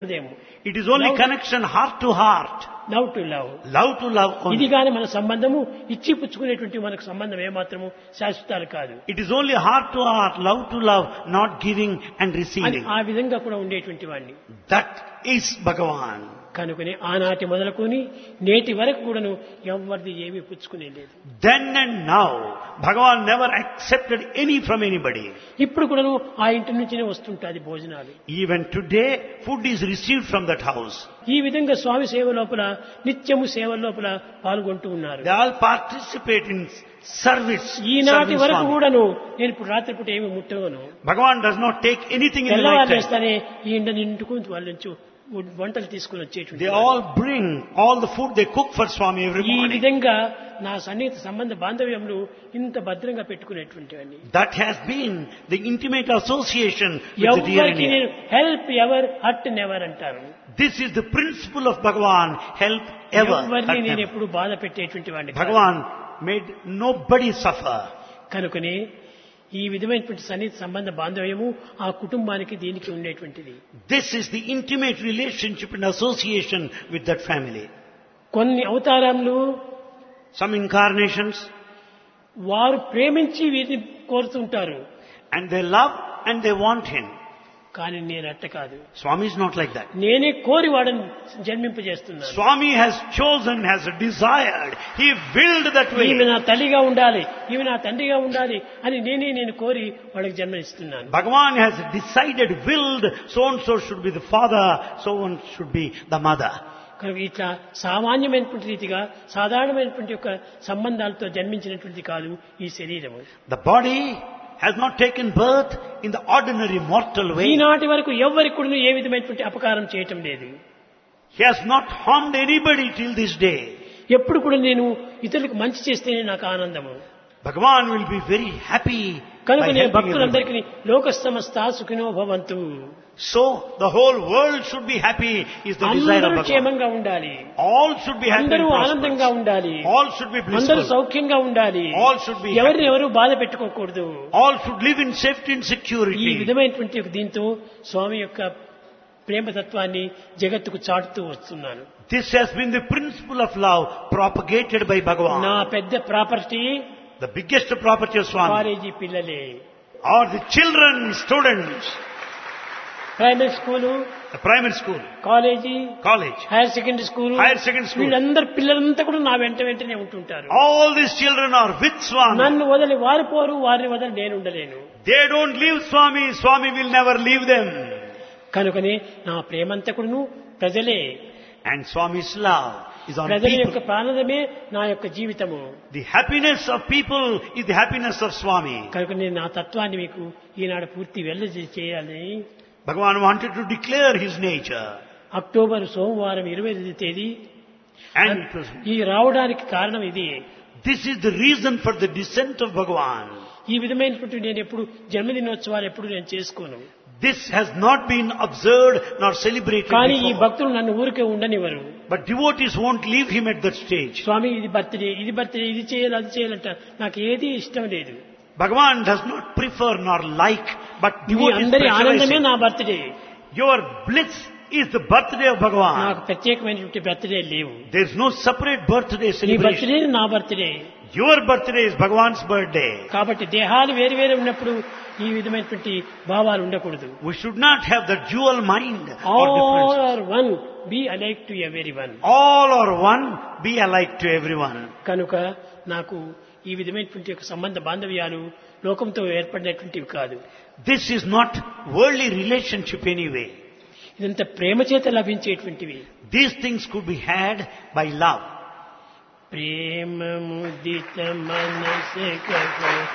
It is only connection heart to heart. Love to love Love to love ఇది only. గాని మన సంబంధము ఇచ్చి పుచ్చుకునేటువంటి మనకు సంబంధం ఏమాత్రము శాశ్వతాలు కాదు. It is only heart to heart, love to love, not giving and అని receiving. ఆ విధంగా కూడా ఉండేటువంటి వాడిని. That is Bhagavan. కనుకనే ఆనాటి మొదలుకొని నేటి వరకు కూడాను ఎవరిది ఏమీ పుచ్చుకునే లేదు. Then and now, Bhagavan never accepted any from anybody. ఇప్పుడు కూడాను ఆ ఇంటి నుంచినే వస్తుంటాది భోజనాలు. Even today, food is received from that house. ఈ విధంగా స్వామి సేవ లోపల నిత్యము సేవ లోపల పాల్గొంటూ ఉన్నారు. They all participate in service. ఈనాటి serving వరకు Swami. కూడాను నేను ఇప్పుడు రాత్రిపూట ఏమి ముట్టవను. Bhagavan does not take anything in the night తెల్లవారు time. వేస్తానే ఈ ఇంటిని ఇంటికి వాళ్ళ నుంచి వంటలు తీసుకుని వచ్చేటువంటి They all bring all the food they cook for Swami every ఈ morning. విధంగా నా సన్నిహిత సంబంధ బాంధవ్యములు ఇంత భద్రంగా పెట్టుకునేటువంటివన్నీ. That has been the intimate association with the dear and ఎవరికి near. నేను హెల్ప్ ఎవర్ హర్ట్ నెవర్ అంటారు. This is the principle of Bhagavan, help ever. ఎవరిని hurt నేను never. ఎప్పుడు బాధ పెట్టేటువంటి వాడిని కాదు. Bhagavan made nobody suffer. కనుకనే ఈ విధమైనటువంటి సన్నిహిత సంబంధ బాంధవ్యము ఆ కుటుంబానికి దీనికి ఉండేటువంటిది. This is the intimate relationship and association with that family. కొన్ని అవతారములు Some incarnations, వారు ప్రేమించి వీరిని కోరుతుంటారు. and they love and they want him. కానీ నేను అట్ట కాదు. Swami is not like that. నేనే కోరి వాడని జన్మింపజేస్తున్నాను. Swami has chosen, has desired. He willed that way. ఈమె నా తల్లిగా ఉండాలి, ఈమె నా తండ్రిగా ఉండాలి అని నేను కోరి వాళ్ళకి జన్మనిస్తున్నాను. Bhagavan has decided, willed, so and so should be the father, so and should be the mother. కనుక ఇట్లా సామాన్యమైనటువంటి రీతిగా సాధారణమైనటువంటి యొక్క సంబంధాలతో జన్మించినటువంటి కాదు ఈ శరీరము. The body has not taken birth in the ordinary mortal way. ఈనాటి వరకు ఎవ్వరికి కూడా ఏ విధమైనటువంటి అపకారం చేయటం లేదు. He has not harmed anybody till this day. ఎప్పుడు కూడా నేను ఇతరులకు మంచి చేస్తేనే నాకు ఆనందము. Bhagavan will be very happy by కనుక నేను helping everybody. భక్తులందరికీ లోక సమస్త సుఖినో భవంతు, So the whole world should be happy is the desire of అందరూ Bhagavan. క్షేమంగా ఉండాలి, All should be happy అందరూ and ఆనందంగా prosperous. ఉండాలి, All should be అందరూ blissful. సౌఖ్యంగా ఉండాలి, All should be ఎవరిని happy. ఎవరు బాధ పెట్టుకోకూడదు. All should live in safety and ఈ security. విధమైనటువంటి ఒక దీంతో స్వామి యొక్క ప్రేమతత్వాన్ని జగత్తుకు చాటుతూ వస్తున్నాను. This has been the principle of love propagated by నా Bhagavan. పెద్ద property The biggest property of Swami college పిల్లలే. are the children, students, primary school, the primary school, college, college, higher secondary school, higher secondary school. వీళ్ళందరూ పిల్లలంతా కూడా నా వెంటనే ఉంటుంటారు. All these children are with Swami. నన్ను వదిలి వారు పోరు, వారిని వదిలి నేను ఉండలేను. They don't leave Swami. Swami will never leave them. కనుకనే నా ప్రేమంతా కూడాను ప్రజలే. And Swami's love is on ప్రజల యొక్క people. ప్రాణమే నా యొక్క జీవితము. The happiness of people is the happiness of Swami. కనుక నేను నా తత్వాన్ని మీకు ఈనాడు పూర్తి చేయాలని Bhagavan wanted to declare his nature. October సోమవారం 28వ తేదీ And it was, ఈ రావడానికి కారణం ఇది. this is the reason for the descent of Bhagavan. ఈ విధమైనటువంటి నేను ఎప్పుడు జన్మదినోత్సవాలు ఎప్పుడు నేను చేసుకోను. This has not been observed nor celebrated కానీ ఈ before. భక్తులు నన్ను ఊరికే ఉండనివ్వరు. But devotees won't leave him at that stage. స్వామి ఇది బర్త్డే, ఇది చేయాలి, అది చేయాలంట. నాకు ఏది ఇష్టం లేదు. Bhagavan does not prefer nor like, but me devotees అందరి ఆనందమే pressurizing. నా birthday. Your bliss is the birthday of Bhagavan. నాకు ప్రత్యేకమైనటువంటి బర్త్డే లేవు. There is no separate birthday నీ celebration. బర్త్డే నా birthday. Your birthday is Bhagavan's birthday. కాబట్టి దేహాలు వేరు వేరు ఉన్నప్పుడు ఈ విధమైనటువంటి భావాలు ఉండకూడదు. We should not have the dual mind or all difference. Are one, be alike to every one. All are one, be alike to everyone. కనుక నాకు ఈ విధమైనటువంటి యొక్క సంబంధ బాంధవ్యాలు లోకంతో ఏర్పడినటువంటివి కాదు. This is not worldly relationship anyway. ఇదంతా ప్రేమ చేత లభించేటువంటివి. These things could be had by love. ప్రేమ ముదిత మనసే